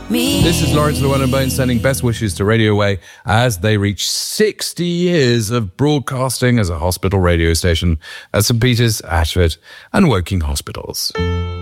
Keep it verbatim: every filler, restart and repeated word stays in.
me. This is Lawrence Llewellyn-Bowen sending best wishes to Radio Way as they reach sixty years of broadcasting as a hospital radio station at St Peter's, Ashford and Woking hospitals.